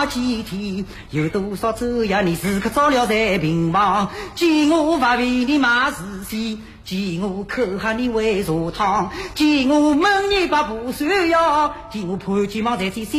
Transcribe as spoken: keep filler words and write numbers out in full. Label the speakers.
Speaker 1: 几天，有多少昼夜你时刻照料在病房，见我不为你买事先，见我口喊你为茶汤，见我问你把不算药，见我判鸡毛在天